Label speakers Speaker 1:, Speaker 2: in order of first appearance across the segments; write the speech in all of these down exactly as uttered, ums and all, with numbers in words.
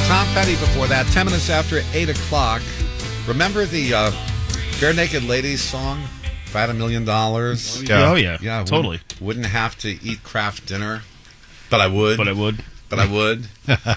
Speaker 1: Tom Petty before that, ten minutes after eight o'clock. Remember the uh, Bare Naked Ladies song, If I Had a Million Dollars?
Speaker 2: Yeah. Oh, yeah.
Speaker 1: Yeah,
Speaker 2: Totally.
Speaker 1: Wouldn't, wouldn't have to eat Kraft dinner, but I would.
Speaker 2: But I would.
Speaker 1: But I would.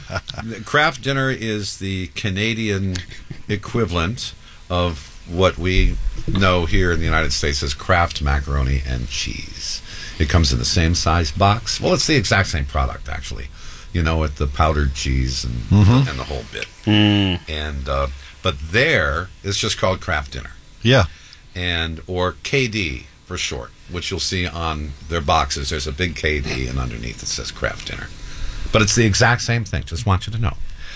Speaker 1: Kraft dinner is the Canadian equivalent of what we know here in the United States as Kraft macaroni and cheese. It comes in the same size box. Well, it's the exact same product, actually. You know, with the powdered cheese and
Speaker 3: Mhm.
Speaker 1: and the whole bit.
Speaker 2: Mm.
Speaker 1: And uh, but there, it's just called Kraft dinner.
Speaker 3: Yeah.
Speaker 1: And or K D for short, which you'll see on their boxes. There's a big K D, and underneath it says Kraft dinner. But it's the exact same thing. Just want you to know.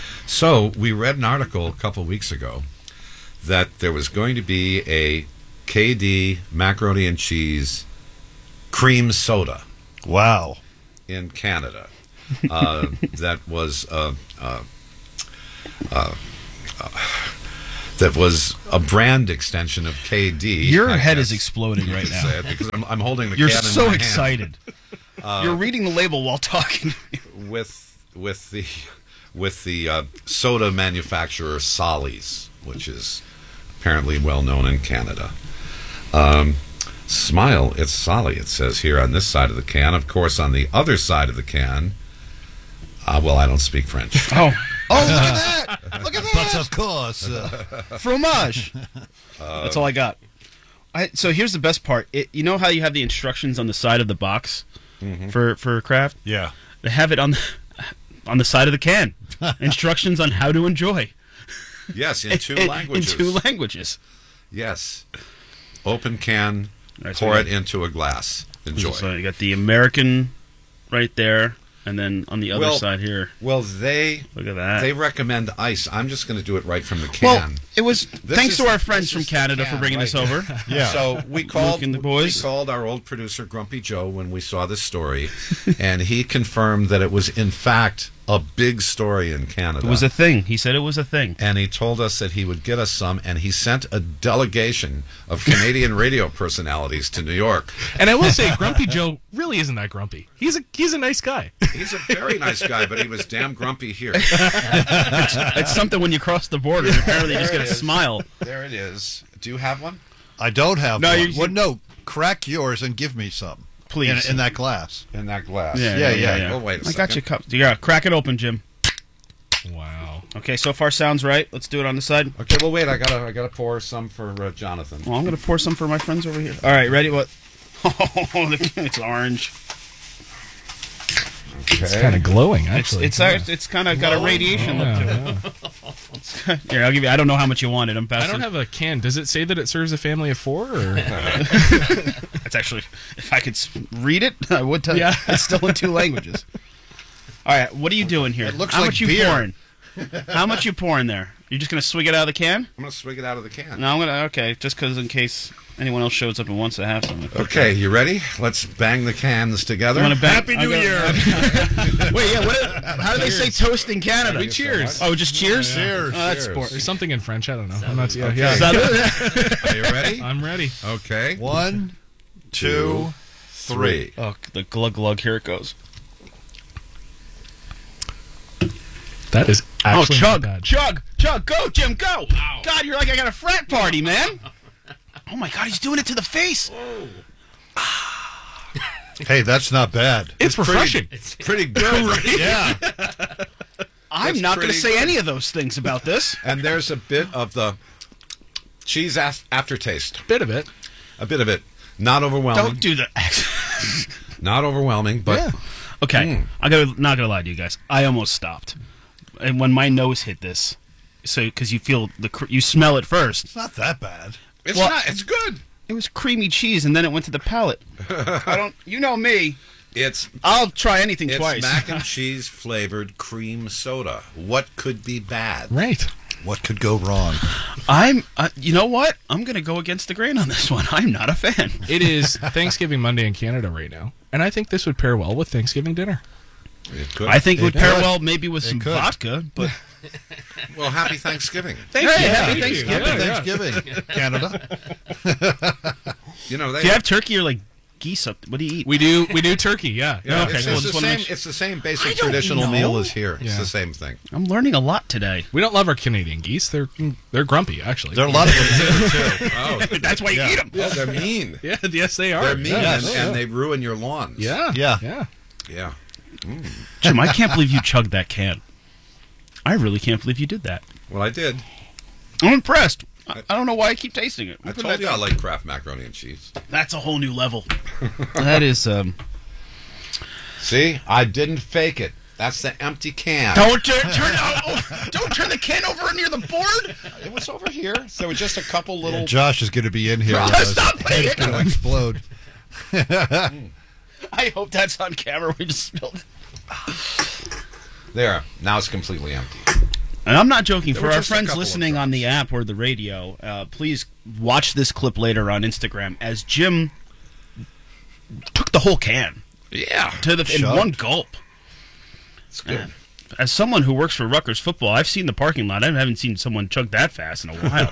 Speaker 1: So we read an article a couple weeks ago that there was going to be a K D macaroni and cheese cream soda.
Speaker 3: Wow.
Speaker 1: In Canada. Uh, that was uh, uh, uh, uh, that was a brand extension of K D.
Speaker 2: Your
Speaker 1: I
Speaker 2: head
Speaker 1: guess
Speaker 2: is exploding
Speaker 1: you
Speaker 2: right
Speaker 1: could
Speaker 2: now.
Speaker 1: say it, because I'm, I'm holding the
Speaker 2: You're
Speaker 1: can in
Speaker 2: so
Speaker 1: my hand.
Speaker 2: excited.
Speaker 1: Uh,
Speaker 2: You're reading the label while talking.
Speaker 1: with with the with the uh, soda manufacturer Solly's, which is apparently well known in Canada. Um, Smile, it's Solly, it says here on this side of the can. Of course, on the other side of the can, uh, well, I don't speak French.
Speaker 2: Oh.
Speaker 3: Oh, look at that! Look at that! But of course. Uh,
Speaker 2: Fromage.
Speaker 1: Uh,
Speaker 2: That's all I got. I, so here's the best part. It, you know how you have the instructions on the side of the box
Speaker 1: Mhm.
Speaker 2: for, for Kraft?
Speaker 3: Yeah.
Speaker 2: They have it on the, on the side of the can. Instructions on how to enjoy.
Speaker 1: Yes, in two
Speaker 2: In-
Speaker 1: languages.
Speaker 2: In two languages.
Speaker 1: Yes. Open can,
Speaker 2: Right, so
Speaker 1: pour
Speaker 2: we
Speaker 1: it
Speaker 2: got-
Speaker 1: into a glass. Enjoy.
Speaker 2: So you got the American right there, and then on the other
Speaker 1: Well-
Speaker 2: side here.
Speaker 1: Well, they
Speaker 2: Look at that.
Speaker 1: they recommend ice. I'm just going to do it right from the can.
Speaker 2: Well, it was
Speaker 1: This
Speaker 2: thanks
Speaker 1: is
Speaker 2: to our
Speaker 1: the-
Speaker 2: friends
Speaker 1: this
Speaker 2: from
Speaker 1: is the
Speaker 2: Canada
Speaker 1: can,
Speaker 2: for bringing this
Speaker 1: right.
Speaker 2: over.
Speaker 3: Yeah.
Speaker 1: So we called
Speaker 2: Luke and the boys.
Speaker 1: we called our old producer Grumpy Joe when we saw this story, and he confirmed that it was in fact a big story in Canada.
Speaker 2: It was a thing. He said it was a thing.
Speaker 1: and he told us that he would get us some, and he sent a delegation of Canadian radio personalities to New York.
Speaker 4: And I will say, Grumpy Joe really isn't that grumpy. He's a he's a nice guy.
Speaker 1: He's a very nice guy, but he was damn grumpy here.
Speaker 2: it's, it's something when you cross the border. Apparently, you just
Speaker 1: There
Speaker 2: get
Speaker 1: it
Speaker 2: a
Speaker 1: is.
Speaker 2: smile.
Speaker 1: There it is. Do you have one?
Speaker 3: I don't have
Speaker 2: No,
Speaker 3: one.
Speaker 2: you-
Speaker 3: Well, no, crack yours and give me some.
Speaker 2: Please.
Speaker 3: In, in that glass.
Speaker 1: In that glass.
Speaker 2: Yeah,
Speaker 3: Yeah,
Speaker 2: yeah,
Speaker 3: yeah.
Speaker 2: yeah.
Speaker 1: Oh, wait a
Speaker 2: I got
Speaker 1: second.
Speaker 2: you. Cup. Yeah, crack it open, Jim.
Speaker 4: Wow.
Speaker 2: Okay, so far sounds right. Let's do it on the side.
Speaker 1: Okay, well, wait. I gotta, I gotta pour some for uh, Jonathan.
Speaker 2: Well, I'm going to pour some for my friends over here. All right, ready? What? Oh, the- it's orange.
Speaker 1: Okay.
Speaker 4: It's kind of glowing,
Speaker 2: It's
Speaker 4: actually.
Speaker 2: it's it's, it's kind of got a radiation look to it.
Speaker 4: Yeah,
Speaker 2: Here, I'll give you. I don't know how much you wanted. I'm
Speaker 4: I
Speaker 2: passing.
Speaker 4: don't have a can. Does it say that it serves a family of four? Or?
Speaker 2: That's actually, if I could s- read it, I would tell
Speaker 4: Yeah.
Speaker 2: you. It's still in two languages. All right, what are you doing here?
Speaker 3: It looks
Speaker 2: how
Speaker 3: like
Speaker 2: much you
Speaker 3: beer.
Speaker 2: pouring? How much you pouring there? You're just gonna swig it out of the can?
Speaker 1: I'm gonna swig it out of the can.
Speaker 2: No, I'm gonna. Okay, just because in case anyone else shows up and wants to have some.
Speaker 1: Okay, you ready? Let's bang the cans together.
Speaker 2: You wanna bang-
Speaker 3: Happy New
Speaker 2: I
Speaker 3: Year!
Speaker 2: got- Wait, yeah. What, how do they say toast in Canada?
Speaker 4: We cheers.
Speaker 2: Oh, just cheers.
Speaker 3: Cheers.
Speaker 2: Oh, that's
Speaker 1: Cheers.
Speaker 2: sport.
Speaker 4: There's something in French. I don't know. I'm not. Yeah,
Speaker 1: Okay.
Speaker 4: yeah.
Speaker 2: Salud.
Speaker 1: Are you ready?
Speaker 4: I'm ready.
Speaker 1: Okay.
Speaker 3: One, two,
Speaker 1: Three.
Speaker 2: Oh, the glug glug. Here it goes.
Speaker 4: That is
Speaker 2: Oh,
Speaker 4: actually
Speaker 2: chug,
Speaker 4: not bad.
Speaker 2: chug, chug. Go, Jim, go. God, you're like I got a frat party, man. Oh my God, he's doing it to the face.
Speaker 3: Hey, that's not bad.
Speaker 4: It's refreshing.
Speaker 1: It's pretty good.
Speaker 3: Yeah.
Speaker 2: I'm
Speaker 1: That's
Speaker 2: not going to
Speaker 1: pretty
Speaker 2: say
Speaker 1: good.
Speaker 2: any of those things about this.
Speaker 1: And there's a bit of the cheese af- aftertaste.
Speaker 4: Bit of it.
Speaker 1: A bit of it. Not overwhelming.
Speaker 2: Don't do that.
Speaker 1: Not overwhelming, but
Speaker 4: Yeah.
Speaker 2: Okay,
Speaker 1: Mm.
Speaker 2: I gotta not gonna lie to you guys. I almost stopped, and when my nose hit this, so because you feel the cr- you smell it first.
Speaker 3: It's not that bad.
Speaker 1: it's
Speaker 2: Well-
Speaker 1: not. It's good.
Speaker 2: It was creamy cheese, and then it went to the palate. I don't. You know me.
Speaker 1: It's
Speaker 2: I'll try anything
Speaker 1: it's
Speaker 2: twice.
Speaker 1: mac and cheese flavored cream soda. What could be bad?
Speaker 4: Right.
Speaker 3: What could go wrong?
Speaker 2: I'm. Uh, you know what? I'm gonna go against the grain on this one. I'm not a fan.
Speaker 4: It is Thanksgiving Monday in Canada right now, and I think this would pair well with Thanksgiving dinner.
Speaker 1: It could.
Speaker 2: I think it would
Speaker 3: It
Speaker 2: pair
Speaker 3: could.
Speaker 2: well maybe with
Speaker 3: It
Speaker 2: some
Speaker 3: could.
Speaker 2: vodka, but
Speaker 1: Well, happy Thanksgiving.
Speaker 2: Thank
Speaker 4: Hey,
Speaker 2: you.
Speaker 4: happy
Speaker 2: Happy
Speaker 4: Thanksgiving.
Speaker 2: Thanksgiving.
Speaker 3: Happy
Speaker 4: Yeah, yeah.
Speaker 3: Thanksgiving, Canada.
Speaker 1: You know they.
Speaker 2: Do you have turkey or like geese up. What do you eat?
Speaker 4: We do we do turkey, yeah.
Speaker 1: Yeah,
Speaker 2: Okay,
Speaker 1: it's,
Speaker 2: cool.
Speaker 1: it's
Speaker 2: Just
Speaker 1: the
Speaker 2: wanna
Speaker 1: same.
Speaker 2: make sure-
Speaker 1: It's the same
Speaker 2: I
Speaker 1: basic
Speaker 2: don't
Speaker 1: traditional
Speaker 2: know.
Speaker 1: meal as here. It's
Speaker 4: Yeah.
Speaker 1: the same thing.
Speaker 2: I'm learning a lot today.
Speaker 4: We don't love our Canadian geese. They're they're grumpy, actually.
Speaker 3: There are a lot of them here, too.
Speaker 1: Oh,
Speaker 2: That's why you eat them.
Speaker 1: oh, they're mean.
Speaker 4: yeah, yes, they are.
Speaker 1: They're mean,
Speaker 4: Yes.
Speaker 1: and, and they ruin your lawns.
Speaker 4: Yeah,
Speaker 3: Yeah.
Speaker 4: yeah.
Speaker 1: yeah.
Speaker 2: Jim, I can't believe you chugged that can. I really can't believe you did that.
Speaker 1: Well, I did.
Speaker 2: I'm impressed. I, I don't know why I keep tasting it.
Speaker 1: I
Speaker 2: Look at
Speaker 1: told
Speaker 2: that.
Speaker 1: you I like Kraft macaroni and cheese.
Speaker 2: That's a whole new level. That is. um
Speaker 1: See, I didn't fake it. That's the empty can.
Speaker 2: Don't turn, turn oh, don't turn the can over near the board.
Speaker 1: It was over here. There were just a couple little.
Speaker 3: Josh is going to be in here.
Speaker 2: Josh,
Speaker 3: with us.
Speaker 2: stop playing
Speaker 3: It's going to explode.
Speaker 2: I hope that's on camera. We just spilled it.
Speaker 1: There. Now it's completely empty.
Speaker 2: And I'm not joking.
Speaker 1: There
Speaker 2: For
Speaker 1: were
Speaker 2: our
Speaker 1: just a
Speaker 2: friends
Speaker 1: couple of
Speaker 2: listening on the app or the radio, uh, please watch this clip later on Instagram as Jim took the whole can
Speaker 1: Yeah.
Speaker 2: to the in
Speaker 3: Chugged.
Speaker 2: one gulp.
Speaker 1: It's good.
Speaker 2: As someone who works for Rutgers football, I've seen the parking lot. I haven't seen someone chug that fast in a while.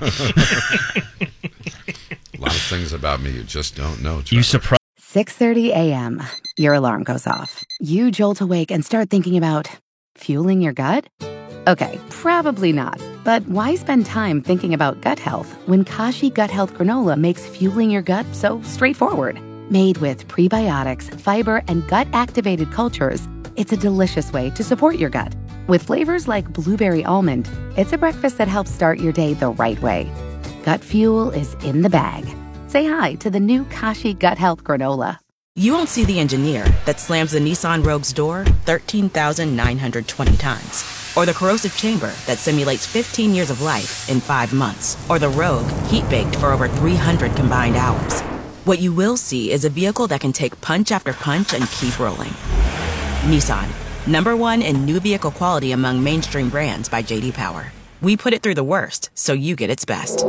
Speaker 1: A lot of things about me you just don't know.
Speaker 2: you
Speaker 1: Trevor.
Speaker 2: surprised.
Speaker 5: six thirty a.m. Your alarm goes off. You jolt awake and start thinking about fueling your gut? Okay, probably not. But why spend time thinking about gut health when Kashi Gut Health Granola makes fueling your gut so straightforward? Made with prebiotics, fiber, and gut-activated cultures, it's a delicious way to support your gut. With flavors like blueberry almond, it's a breakfast that helps start your day the right way. Gut fuel is in the bag. Say hi to the new Kashi Gut Health Granola.
Speaker 6: You won't see the engineer that slams the Nissan Rogue's door thirteen thousand nine hundred twenty times. Or the corrosive chamber that simulates fifteen years of life in five months. Or the Rogue heat-baked for over three hundred combined hours. What you will see is a vehicle that can take punch after punch and keep rolling. Nissan, number one in new vehicle quality among mainstream brands by J D Power. We put it through the worst, so you get its best.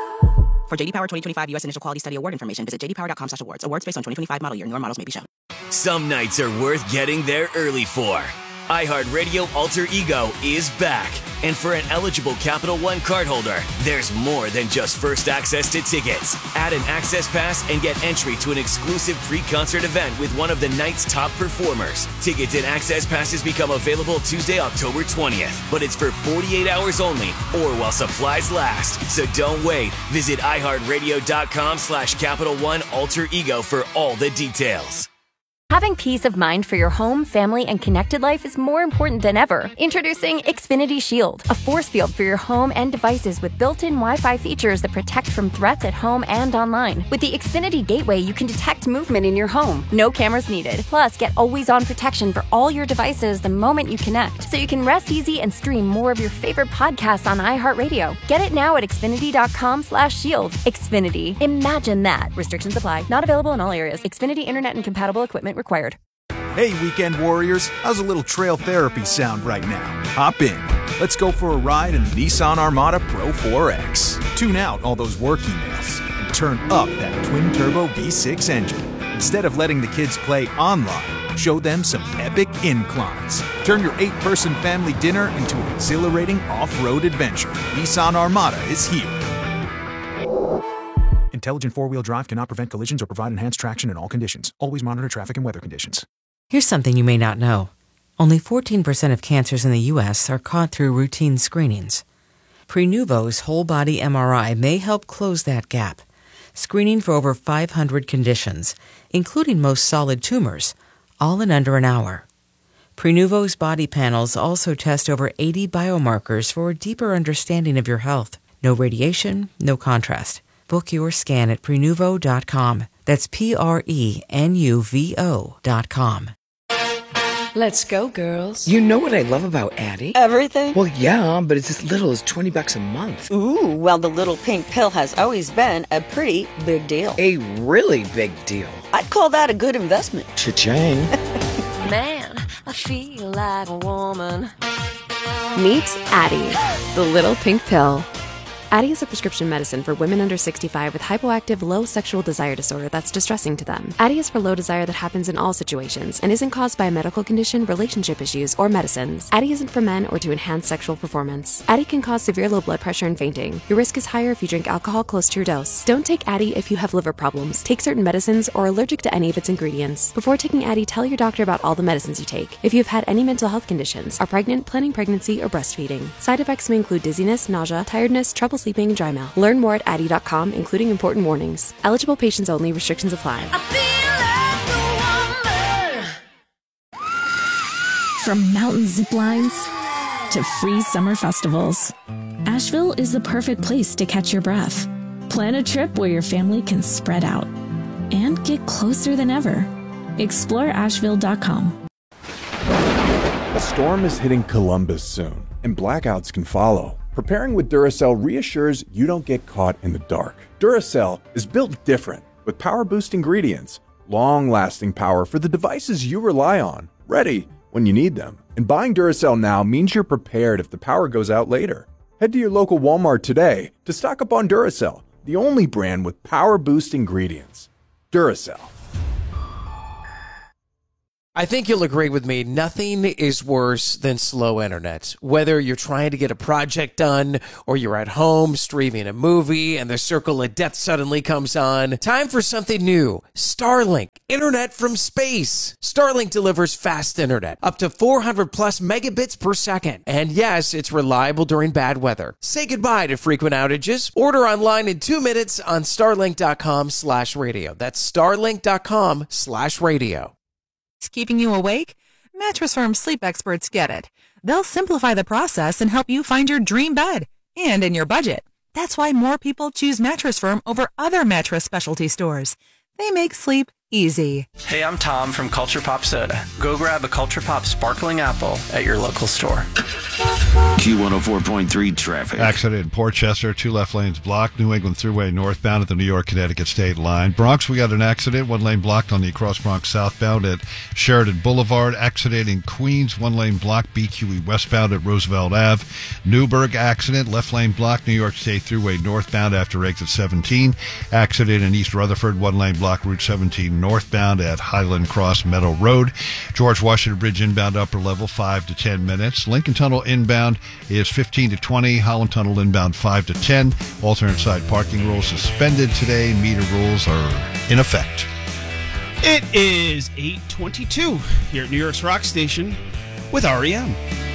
Speaker 6: For J D Power twenty twenty-five U S Initial Quality Study Award information, visit j d power dot com slash awards. Awards based on twenty twenty-five model year. Newer models may be shown.
Speaker 7: Some nights are worth getting there early for. iHeartRadio Alter Ego is back. And for an eligible Capital One cardholder, there's more than just first access to tickets. Add an access pass and get entry to an exclusive pre-concert event with one of the night's top performers. Tickets and access passes become available Tuesday, October twentieth. But it's for forty-eight hours only or while supplies last. So don't wait. Visit iHeartRadio.com slash Capital One Alter Ego for all the details.
Speaker 8: Having peace of mind for your home, family, and connected life is more important than ever. Introducing Xfinity Shield, a force field for your home and devices with built-in Wi-Fi features that protect from threats at home and online. With the Xfinity Gateway, you can detect movement in your home. No cameras needed. Plus, get always-on protection for all your devices the moment you connect, so you can rest easy and stream more of your favorite podcasts on iHeartRadio. Get it now at xfinity.com slash shield. Xfinity. Imagine that. Restrictions apply. Not available in all areas. Xfinity Internet and compatible equipment required.
Speaker 9: Hey, weekend warriors, how's a little trail therapy sound right now? Hop in. Let's go for a ride in the Nissan Armada Pro four X. Tune out all those work emails and turn up that twin-turbo V six engine. Instead of letting the kids play online, show them some epic inclines. Turn your eight-person family dinner into an exhilarating off-road adventure. Nissan Armada is here. Intelligent four-wheel drive cannot prevent collisions or provide enhanced traction in all conditions. Always monitor traffic and weather conditions.
Speaker 10: Here's something you may not know. Only fourteen percent of cancers in the U S are caught through routine screenings. Prenuvo's whole-body M R I may help close that gap, screening for over five hundred conditions, including most solid tumors, all in under an hour. Prenuvo's body panels also test over eighty biomarkers for a deeper understanding of your health. No radiation, no contrast. Book your scan at prenuvo dot com. That's P R E N U V O dot com.
Speaker 11: Let's go, girls.
Speaker 12: You know what I love about Addie?
Speaker 11: Everything?
Speaker 12: Well, yeah, but it's as little as twenty bucks a month.
Speaker 11: Ooh, well, the little pink pill has always been a pretty big deal.
Speaker 12: A really big deal.
Speaker 11: I'd call that a good investment.
Speaker 12: Cha-ching.
Speaker 8: Man, I feel like a woman.
Speaker 5: Meet Addie, the little pink pill.
Speaker 13: Addyi is a prescription medicine for women under sixty-five with hypoactive low sexual desire disorder that's distressing to them. Addyi is for low desire that happens in all situations and isn't caused by a medical condition, relationship issues, or medicines. Addyi isn't for men or to enhance sexual performance. Addyi can cause severe low blood pressure and fainting. Your risk is higher if you drink alcohol close to your dose. Don't take Addyi if you have liver problems, take certain medicines, or are allergic to any of its ingredients. Before taking Addyi, tell your doctor about all the medicines you take. If you've had any mental health conditions, are pregnant, planning pregnancy, or breastfeeding. Side effects may include dizziness, nausea, tiredness, trouble sleeping, and dry mouth. Learn more at addyi dot com, including important warnings. Eligible patients only. Restrictions apply.
Speaker 14: From mountain zip lines to free summer festivals, Asheville is the perfect place to catch your breath. Plan a trip where your family can spread out and get closer than ever. explore asheville dot com.
Speaker 15: A storm is hitting Columbus soon, and blackouts can follow. Preparing with Duracell reassures you don't get caught in the dark. Duracell is built different, with power-boost ingredients, long-lasting power for the devices you rely on, ready when you need them. And buying Duracell now means you're prepared if the power goes out later. Head to your local Walmart today to stock up on Duracell, the only brand with power-boost ingredients. Duracell.
Speaker 16: I think you'll agree with me, nothing is worse than slow internet. Whether you're trying to get a project done or you're at home streaming a movie and the circle of death suddenly comes on, time for something new. Starlink, internet from space. Starlink delivers fast internet, up to four hundred plus megabits per second. And yes, it's reliable during bad weather. Say goodbye to frequent outages. Order online in two minutes on starlink dot com slash radio. That's starlink dot com slash radio.
Speaker 17: Keeping you awake? Mattress Firm sleep experts get it. They'll simplify the process and help you find your dream bed and in your budget. That's why more people choose Mattress Firm over other mattress specialty stores. They make sleep easy.
Speaker 18: Hey, I'm Tom from Culture Pop Soda. Go grab a Culture Pop Sparkling Apple at your local store.
Speaker 19: Q one oh four point three traffic.
Speaker 3: Accident in Port Chester, two left lanes blocked. New England Thruway northbound at the New York-Connecticut state line. Bronx, we got an accident, one lane blocked on the Across Bronx southbound at Sheridan Boulevard. Accident in Queens, one lane blocked B Q E westbound at Roosevelt Avenue. Newburgh accident, left lane blocked New York State Thruway northbound after exit seventeen. Accident in East Rutherford, one lane blocked Route seventeen northbound at Highland Cross Meadow Road. George Washington Bridge inbound upper level five to ten minutes. Lincoln Tunnel inbound is fifteen to twenty. Holland Tunnel inbound five to ten. Alternate side parking rules suspended today. Meter rules are in effect.
Speaker 2: It is eight twenty-two here at New York's Rock Station with R E M.